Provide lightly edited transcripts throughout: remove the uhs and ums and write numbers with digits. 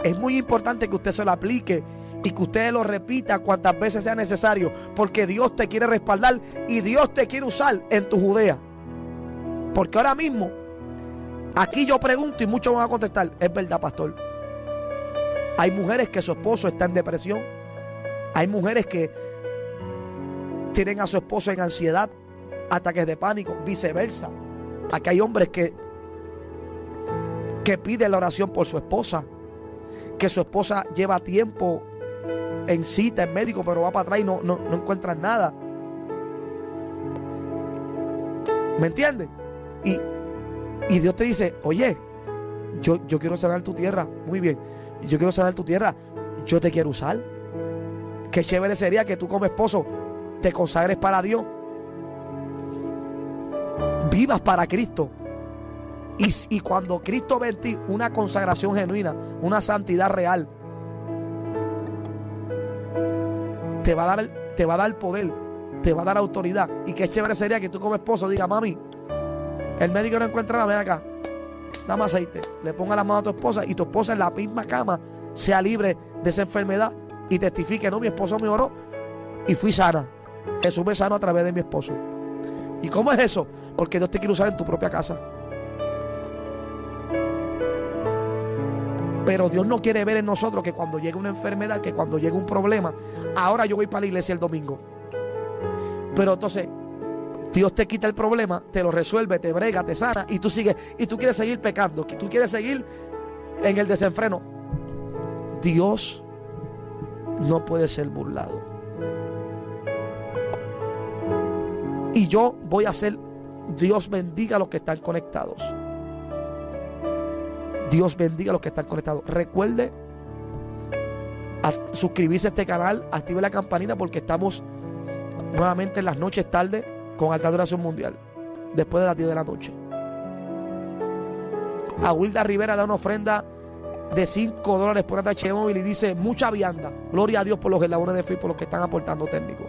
es muy importante que usted se lo aplique y que usted lo repita cuantas veces sea necesario, porque Dios te quiere respaldar y Dios te quiere usar en tu Judea. Porque ahora mismo, aquí yo pregunto y muchos van a contestar, es verdad, pastor. Hay mujeres que su esposo está en depresión. Hay mujeres que tienen a su esposo en ansiedad, ataques de pánico, viceversa. Aquí hay hombres que piden la oración por su esposa, que su esposa lleva tiempo en cita, en médico, pero va para atrás y no encuentran nada. ¿Me entiendes? Y Dios te dice, oye, yo quiero sanar tu tierra. Muy bien, yo quiero sanar tu tierra. Yo te quiero usar. Qué chévere sería que tú como esposo te consagres para Dios, vivas para Cristo. Y cuando Cristo ve en ti una consagración genuina, una santidad real, te va a dar poder, te va a dar autoridad. Y qué chévere sería que tú como esposo digas, mami, el médico no encuentra nada, ven acá, dame aceite, le ponga la mano a tu esposa y tu esposa en la misma cama sea libre de esa enfermedad y testifique, no, mi esposo me oró y fui sana. Jesús me sanó a través de mi esposo. ¿Y cómo es eso? Porque Dios te quiere usar en tu propia casa. Pero Dios no quiere ver en nosotros que cuando llegue una enfermedad, que cuando llegue un problema, ahora yo voy para la iglesia el domingo. Pero entonces Dios te quita el problema, te lo resuelve, te brega, te sana y tú sigues, y tú quieres seguir pecando, que tú quieres seguir en el desenfreno. Dios no puede ser burlado. Y yo voy a hacer, Dios bendiga a los que están conectados. Dios bendiga a los que están conectados. Recuerde suscribirse a este canal, active la campanita porque estamos nuevamente en las noches tarde con Altar de Oración Mundial, después de las 10 de la noche. A Wilda Rivera da una ofrenda de $5 por ATH Móvil y dice, mucha vianda. Gloria a Dios por los eslabones de fe y por los que están aportando técnicos.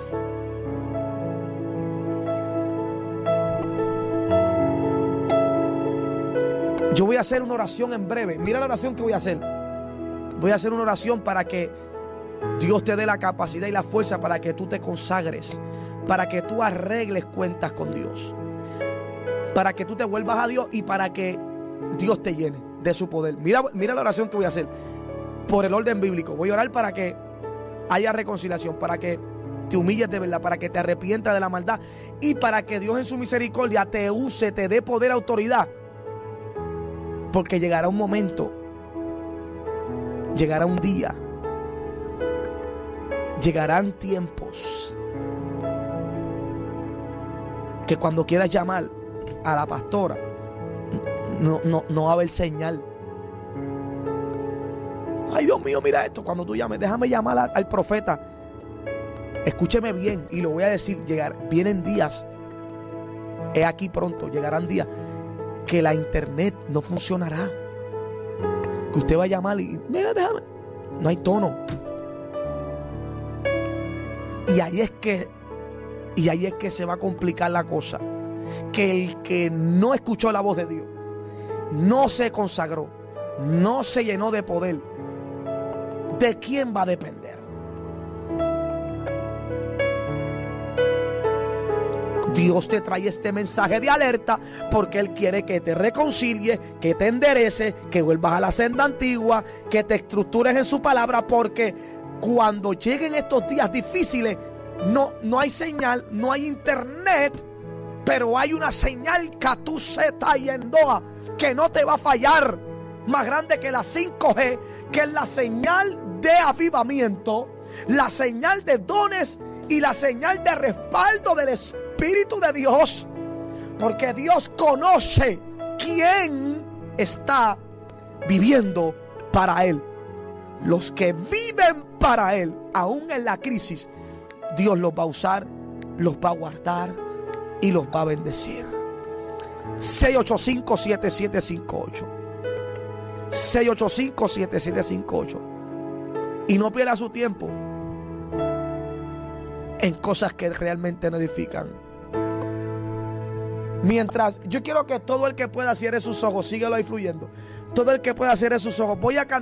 Yo voy a hacer una oración en breve. Mira la oración que voy a hacer. Voy a hacer una oración para que Dios te dé la capacidad y la fuerza para que tú te consagres, para que tú arregles cuentas con Dios, para que tú te vuelvas a Dios y para que Dios te llene de su poder. Mira la oración que voy a hacer por el orden bíblico. Voy a orar para que haya reconciliación, para que te humilles de verdad, para que te arrepientas de la maldad y para que Dios en su misericordia te use, te dé poder, autoridad. Porque llegará un momento, llegará un día, llegarán tiempos que cuando quieras llamar a la pastora, no va a haber señal. Ay, Dios mío, mira esto. Cuando tú llames, déjame llamar al profeta. Escúcheme bien y lo voy a decir. Vienen días, he aquí pronto, llegarán días que la internet no funcionará. Que usted va a llamar y mira, déjame. No hay tono. Y ahí es que se va a complicar la cosa. Que el que no escuchó la voz de Dios, no se consagró, no se llenó de poder, ¿de quién va a depender? Dios te trae este mensaje de alerta porque Él quiere que te reconcilie, que te enderece, que vuelvas a la senda antigua, que te estructures en su palabra, porque cuando lleguen estos días difíciles, no hay señal, no hay internet, pero hay una señal que tú setas y endoa, que no te va a fallar, más grande que la 5G, que es la señal de avivamiento, la señal de dones y la señal de respaldo del Espíritu de Dios, porque Dios conoce quién está viviendo para Él. Los que viven para Él, aún en la crisis, Dios los va a usar, los va a guardar y los va a bendecir. 685-7758 685-7758. Y no pierda su tiempo en cosas que realmente no edifican. Mientras, yo quiero que todo el que pueda cierre sus ojos, síguelo ahí fluyendo. Todo el que pueda cierre sus ojos. Voy a cantar.